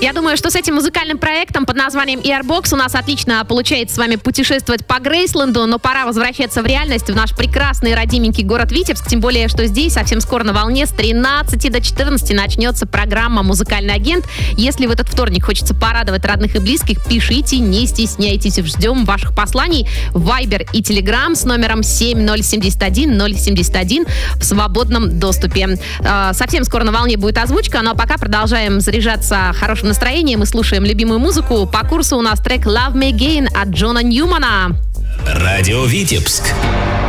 Я думаю, что с этим музыкальным проектом под названием Earbox у нас отлично получается с вами путешествовать по Грейсленду, но пора возвращаться в реальность, в наш прекрасный родименький город Витебск, тем более, что здесь совсем скоро на волне с 13 до 14 начнется программа «Музыкальный агент». Если в этот вторник хочется порадовать родных и близких, пишите, не стесняйтесь, ждем ваших посланий в Viber и Telegram с номером 7071071 в свободном доступе. Совсем скоро на волне будет озвучка, но пока продолжаем заряжаться хорошим настроением и слушаем любимую музыку. По курсу у нас трек «Love Me Again» от Джона Ньюмана. Радио Витебск.